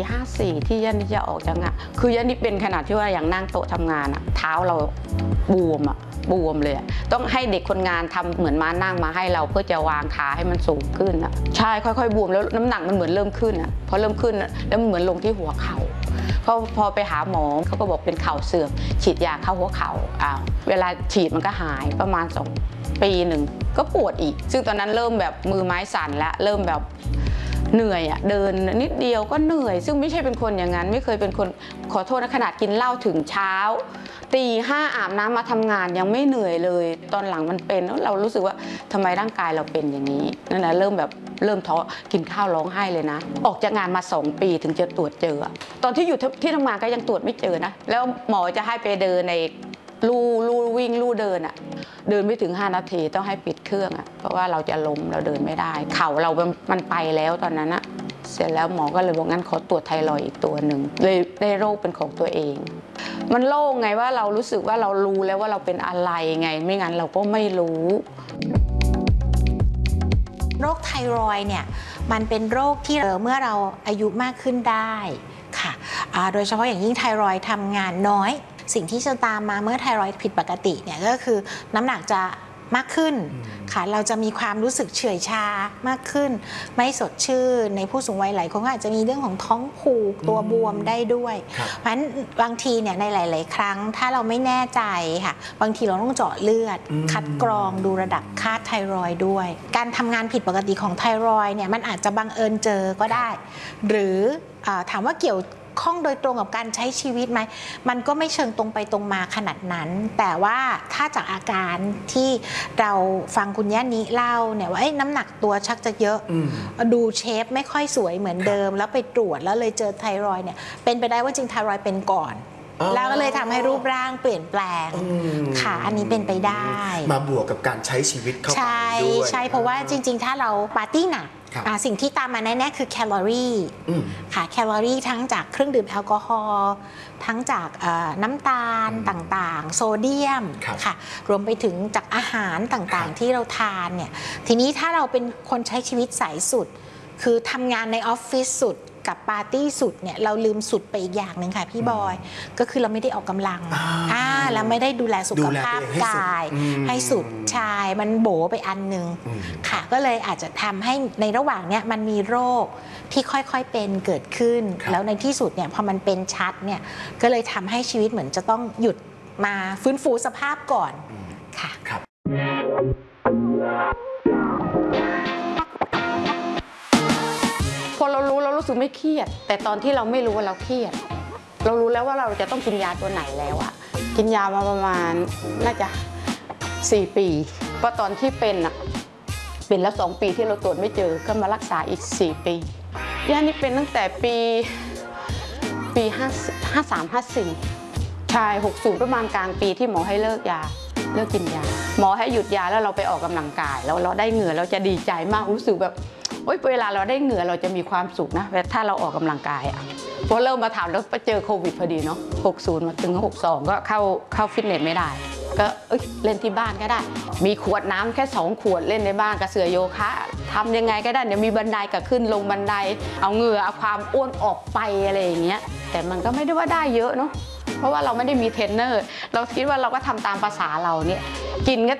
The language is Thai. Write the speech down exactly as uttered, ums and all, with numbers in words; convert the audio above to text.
ห้าสี่ที่ยันนี่จะออกจากงานคือยันนี่เป็นขนาดที่ว่าอย่างนั่งโต๊ะทำงานอะเท้าเราบวมอะบวมเลยต้องให้เด็กคนงานทำเหมือนมานั่งมาให้เราเพื่อจะวางขาให้มันสูงขึ้นอะใช่ค่อยๆบวมแล้วน้ำหนักมันเหมือนเริ่มขึ้นอะพอเริ่มขึ้นแล้วมันเหมือนลงที่หัวเข่าพอพอไปหาหมอเขาก็บอกเป็นเข่าเสื่อมฉีดยาเข้าหัวเข่าอ้าวเวลาฉีดมันก็หายประมาณสองปีหนึ่งก็ปวดอีกซึ่งตอนนั้นเริ่มแบบมือไม้สั่นแล้วเริ่มแบบเหนื่อยอะเดินนิดเดียวก็เหนื่อยซึ่งไม่ใช่เป็นคนอย่างนั้นไม่เคยเป็นคนขอโทษนะขนาดกินเหล้าถึงเช้าตีห้าอาบน้ำมาทำงานยังไม่เหนื่อยเลยตอนหลังมันเป็นแล้วเรารู้สึกว่าทำไมร่างกายเราเป็นอย่างนี้นั่นแหละเริ่มแบบเริ่มท้อกินข้าวร้องไห้เลยนะออกจากงานมาสองปีถึงจะตรวจเจอตอนที่อยู่ที่ทำงานก็ยังตรวจไม่เจอนะแล้วหมอจะให้ไปเดินในลู่ลู่วิ่งลู่เดินอะเดินไม่ถึงห้านาทีต้องให้ปิดเครื่องอะเพราะว่าเราจะล้มเราเดินไม่ได้เข่าเรามันไปแล้วตอนนั้นอะเสร็จแล้วหมอก็เลยบอกงั้นขอตรวจไทรอยด์อีกตัวหนึ่งเลยได้โรคเป็นของตัวเองมันโล่งไงว่าเรารู้สึกว่าเรารู้แล้วว่าเราเป็นอะไรไงไม่งั้นเราก็ไม่รู้โรคไทรอยด์เนี่ยมันเป็นโรคที่เมื่อเราอายุมากขึ้นได้ค่ะโดยเฉพาะอย่างยิ่งไทรอยด์ทำงานน้อยสิ่งที่จะตามมาเมื่อไทรอยด์ผิดปกติเนี่ยก็คือน้ำหนักจะมากขึ้นค่ะเราจะมีความรู้สึกเฉื่อยชามากขึ้นไม่สดชื่นในผู้สูงวัยหลายคนก็อาจจะมีเรื่องของท้องผูกตัวบวมได้ด้วยเพราะฉะนั้นบางทีเนี่ยในหลายๆครั้งถ้าเราไม่แน่ใจค่ะบางทีเราต้องเจาะเลือดคัดกรองดูระดับค่าไทรอยด์ด้วยการทำงานผิดปกติของไทรอยด์เนี่ยมันอาจจะบังเอิญเจอก็ได้หรือถามว่าเกี่ยวข้องโดยตรงกับการใช้ชีวิตไหมมันก็ไม่เชิงตรงไปตรงมาขนาดนั้นแต่ว่าถ้าจากอาการที่เราฟังคุณย่านิเล่าเนี่ยว่าน้ำหนักตัวชักจะเยอะดูเชฟไม่ค่อยสวยเหมือนเดิมแล้วไปตรวจแล้วเลยเจอไทรอยด์เนี่ยเป็นไปได้ว่าจริงไทรอยด์เป็นก่อนแล้วก็เลยทำให้รูปร่างเปลี่ยนแปลงค่ะอันนี้เป็นไปได้มาบวกกับการใช้ชีวิตเข้าไปด้วยใช่ใช่เพราะว่าจริงๆถ้าเราปาร์ตี้หนักสิ่งที่ตามมาแน่ๆคือแคลอรี่ค่ะแคลอรี่ทั้งจากเครื่องดื่มแอลกอฮอล์ทั้งจากน้ำตาลต่างๆโซเดียมค่ะรวมไปถึงจากอาหารต่างๆที่เราทานเนี่ยทีนี้ถ้าเราเป็นคนใช้ชีวิตสายสุดคือทำงานในออฟฟิศสุดกับปาร์ตี้สุดเนี่ยเราลืมสุดไปอีกอย่างหนึ่งค่ะพี่บอยก็คือเราไม่ได้ออกกำลังอ่าแล้วไม่ได้ดูแลสุขภาพกายให้สุดชายมันโบไปอันหนึ่งค่ะก็เลยอาจจะทำให้ในระหว่างเนี้ยมันมีโรคที่ค่อยๆเป็นเกิดขึ้นแล้วในที่สุดเนี่ยพอมันเป็นชัดเนี่ยก็เลยทำให้ชีวิตเหมือนจะต้องหยุดมาฟื้นฟูสภาพก่อนค่ะพอเรารู้เรารู้สึกไม่เครียดแต่ตอนที่เราไม่รู้ว่าเราเครียดเรารู้แล้วว่าเราจะต้องกินยาตัวไหนแล้วอะกินยามาประมาณน่าจะสี่ปีเพราะตอนที่เป็นอะเป็นแล้วสองปีที่เราตรวจไม่เจอก็มารักษาอีกสี่ปียานี่เป็นตั้งแต่ปีปีห้าห้าสามห้าสี่ใช่หกสูตรประมาณกลางปีที่หมอให้เลิกยาเลิกกินยาหมอให้หยุดยาแล้วเราไปออกกำลังกายแล้วเราได้เหงื่อเราจะดีใจมากรู้สึกแบบเวลาเราได้เหงื่อเราจะมีความสุขนะถ้าเราออกกำลังกายอ่ะพอเริ่มมาถามแล้วไปเจอโควิดพอดีเนาะหกสิบมาถึงหกสิบสองก็เข้าเข้าฟิตเนสไม่ได้ก็เล่นที่บ้านก็ได้มีขวดน้ำแค่สองขวดเล่นในบ้านกับเสือโยคะทำยังไงก็ได้เดี๋ยวมีบันไดก็ขึ้นลงบันไดเอาเหงื่อเอาความอ้วนออกไปอะไรอย่างเงี้ยแต่มันก็ไม่ได้ว่าได้เยอะเนาะเพราะว่าเราไม่ได้มีเทรนเนอร์เราคิดว่าเราก็ทำตามภาษาเราเนี่ยกินก็